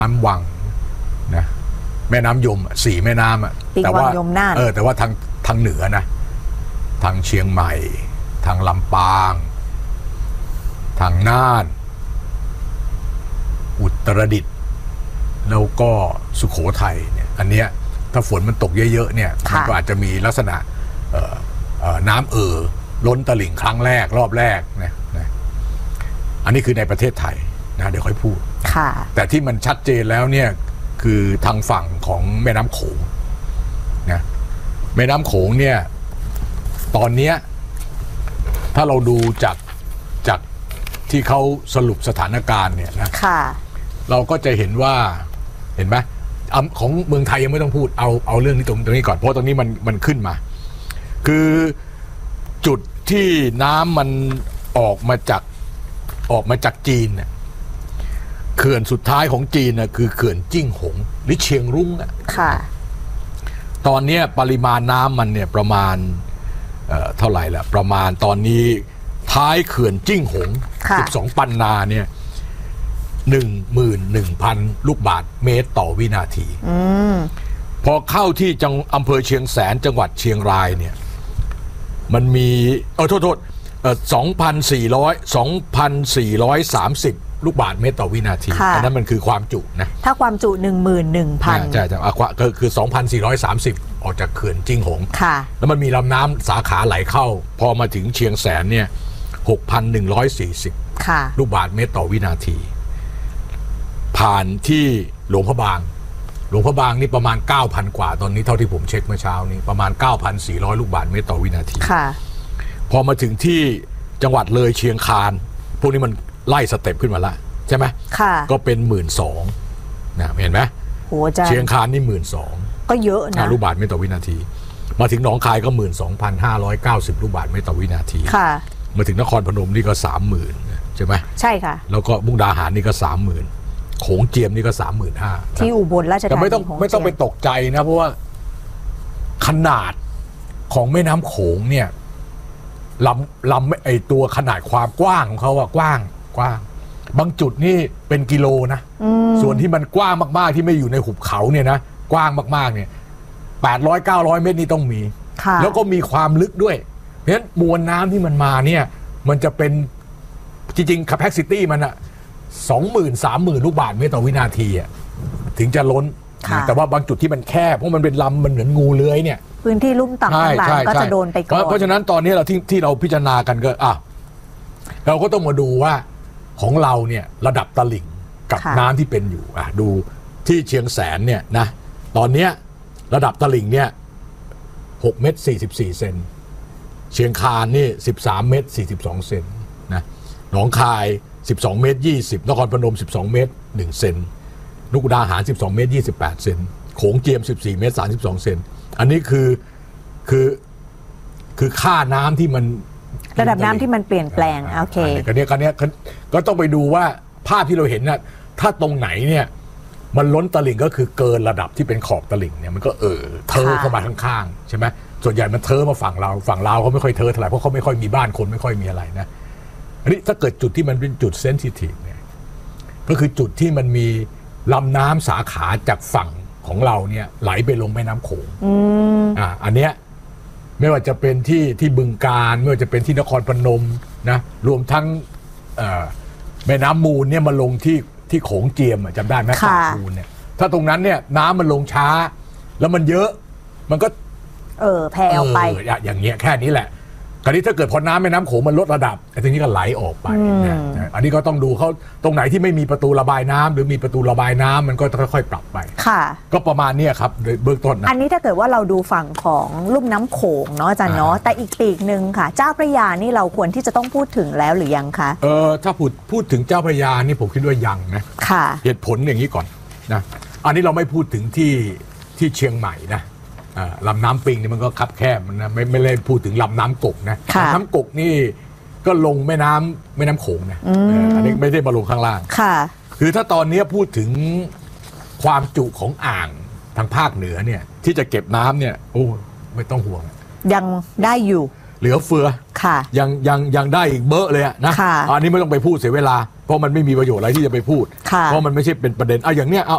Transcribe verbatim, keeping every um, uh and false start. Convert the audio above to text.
น้ำวังนะแม่น้ำยมสี่แม่น้ำอ่ะแต่ว่าเออแต่ว่าทางทางเหนือนะทางเชียงใหม่ทางลำปางทางน่านอุตรดิตถ์แล้วก็สุโขทัยเนี่ยอันเนี้ยถ้าฝนมันตกเยอะๆเนี่ยมันก็อาจจะมีลักษณะเอ่อเอ่อน้ำเอ่อล้นตลิ่งครั้งแรกรอบแรกนะนะอันนี้คือในประเทศไทยนะเดี๋ยวค่อยพูดแต่ที่มันชัดเจนแล้วเนี่ยคือทางฝั่งของแม่น้ำโขงนะแม่น้ำโขงเนี่ยตอนนี้ถ้าเราดูจากจากที่เขาสรุปสถานการณ์เนี่ยนะเราก็จะเห็นว่าเห็นไหมของเมืองไทยยังไม่ต้องพูดเอาเอาเรื่องนี้ตรงตรงนี้ก่อนเพราะตรงนี้มันมันขึ้นมาคือจุดที่น้ำมันออกมาจากออกมาจากจีนเนี่ยเขื่อนสุดท้ายของจีนนะคือเขื่อนจิ้งหงหรือเชียงรุ้งอ่ะค่ะตอนนี้ปริมาณน้ำมันเนี่ยประมาณเอ่อเท่าไหร่ละประมาณตอนนี้ท้ายเขื่อนจิ้งหงสิบสองปันนาเนี่ยหนึ่งหมื่นหนึ่งพันลูกบาศก์เมตรต่อวินาทีอพอเข้าที่จังอำเภอเชียงแสนจังหวัดเชียงรายเนี่ยมันมีเออโทษโทษเออสองพันสี่ร้อยสองพันสี่ร้อยสามสิบลูกบาศก์เมตรต่อวินาทีอันนั้นมันคือความจุนะถ้าความจุหนึ่งหมื่นหนึ่งพันใช่ใช่ก็คือสองพันสี่ร้อยสามสิบออกจากเขื่อนจิ้งหงค่ะแล้วมันมีลำน้ำสาขาไหลเข้าพอมาถึงเชียงแสนเนี่ยหกพันหนึ่งร้อยสี่สิบลูกบาศก์เมตรต่อวินาทีผ่านที่หลวงพระบางหลวงพระบางนี่ประมาณ เก้าพัน กว่าตอนนี้เท่าที่ผมเช็คเมื่อเช้านี้ประมาณ เก้าพันสี่ร้อย ลูกบาศก์เมตรต่อวินาทีค่ะพอมาถึงที่จังหวัดเลยเชียงคานพวกนี้มันไล่สเต็ปขึ้นมาละใช่ไหมค่ะก็เป็น หนึ่งหมื่นสองพัน นะเห็นไหมโหเชียงคานนี่ หนึ่งหมื่นสองพัน ก็เยอะนะลูกบาศก์เมตรต่อวินาทีมาถึงหนองคายก็ หนึ่งหมื่นสองพันห้าร้อยเก้าสิบ ลูกบาศก์เมตรต่อวินาทีค่ะมาถึงนครพนมนี่ก็ สามหมื่น ใช่ไหมใช่ค่ะแล้วก็มุกดาหารนี่ก็ สามหมื่นโขงเจียมนี่ก็ สามหมื่นห้าพัน ที่อุบลราชธานีแต่ไม่ต้องไม่ต้องไปตกใจนะเพราะว่าขนาดของแม่น้ำโขงเนี่ยลำลำไอตัวขนาดความกว้างของเขาอะกว้างกว้างบางจุดนี่เป็นกิโลนะส่วนที่มันกว้างมากๆที่ไม่อยู่ในหุบเขาเนี่ยนะกว้างมากๆเนี่ยแปดร้อย เก้าร้อยเมตรนี่ต้องมีแล้วก็มีความลึกด้วยเพราะฉะนั้นมวลน้ำที่มันมาเนี่ยมันจะเป็นจริงๆ capacity มันอะสองหมื่นสามหมื่นลูกบาศก์เมตรต่อวินาทีอ่ะถึงจะล้นแต่ว่าบางจุดที่มันแคบเพราะมันเป็นลำมันเหมือนงูเลื้อยเนี่ยพื้นที่ลุ่มต่ำต่างๆก็จะโดนไปก่อนเพราะฉะนั้นตอนนี้เราที่ที่เราพิจารณากันก็อ่ะเราก็ต้องมาดูว่าของเราเนี่ยระดับตลิ่งกับน้ำที่เป็นอยู่อ่ะดูที่เชียงแสนเนี่ยนะตอนเนี้ยระดับตลิ่งเนี่ยหกเมตรสี่สิบสี่เซนเชียงคานนี่สิบสามเมตรสี่สิบสองเซนนะหนองคายสิบสองเมตรยี่สิบนครพนมสิบสองเมตรหนึ่งเซนมุกดาหารสิบสองเมตรยี่สิบแปดเซนโขงเจียมสิบสี่เมตรสามสิบสองเซนอันนี้คือคือคือค่าน้ำที่มันระดับน้ำที่มันเปลี่ยนแปลงโอเคก็เนี้ยก็เนี้ยก็ต้องไปดูว่าภาพที่เราเห็นน่ะถ้าตรงไหนเนี่ยมันล้นตลิ่งก็คือเกินระดับที่เป็นขอบตลิ่งเนี่ยมันก็เออเทอะเข้ามาข้างๆใช่ไหมส่วนใหญ่มันเทอะมาฝั่งเราฝั่งเราเขาไม่ค่อยเทอะเท่าไหร่เพราะเขาไม่ค่อยมีบ้านคนไม่ค่อยมีอะไรนะอันนี้ถ้าเกิดจุดที่มันเป็นจุดเซนซิทีฟเนี่ยก็คือจุดที่มันมีลำน้ำสาขาจากฝั่งของเราเนี่ยไหลไปลงแม่น้ำโขงอ่าอันเนี้ยไม่ว่าจะเป็นที่ที่บึงกาฬไม่ว่าจะเป็นที่นครพนมนะรวมทั้งแม่น้ำมูลเนี่ยมาลงที่ที่โขงเจียมจำได้ไหมปากมูลเนี่ยถ้าตรงนั้นเนี่ยน้ำมันลงช้าแล้วมันเยอะมันก็เออแผ่ออกไปอย่างเงี้ยแค่นี้แหละคราวนี้ถ้าเกิดพอน้ำแม่น้ำโขงมันลดระดับไอ้ทีนี้ก็ไหลออกไปนะอันนี้ก็ต้องดูเขาตรงไหนที่ไม่มีประตูระบายน้ำหรือมีประตูระบายน้ำมันก็ค่อยๆปรับไปค่ะก็ประมาณนี้ครับโดยเบื้องต้นนะอันนี้ถ้าเกิดว่าเราดูฝั่งของลุ่มน้ำโขงเนาะอาจารย์เนาะแต่อีกปีกหนึ่งค่ะเจ้าพระยานี่เราควรที่จะต้องพูดถึงแล้วหรือยังคะเออถ้าพูดพูดถึงเจ้าพระยานี่ผมคิดว่ายังนะค่ะเหตุผลอย่างนี้ก่อนนะอันนี้เราไม่พูดถึงที่ที่เชียงใหม่นะลำน้ำปิงนี่มันก็คับแคบมันนะไม่ไม่เล่นพูดถึงลำน้ำกกนะน้ำกกนี่ก็ลงแม่น้ำแม่น้ำโขงนะอันนี้ไม่ได้มาลงข้างล่างค่ะคือถ้าตอนนี้พูดถึงความจุของอ่างทางภาคเหนือเนี่ยที่จะเก็บน้ำเนี่ยโอ้ไม่ต้องห่วงยังได้อยู่เหลือเฟือค่ะยังยังยังได้อีกเบอะเลยนะอันนี้ไม่ต้องไปพูดเสียเวลาเพราะมันไม่มีประโยชน์อะไรที่จะไปพูดเพราะมันไม่ใช่เป็นประเด็นเอาอย่างเนี้ยเอา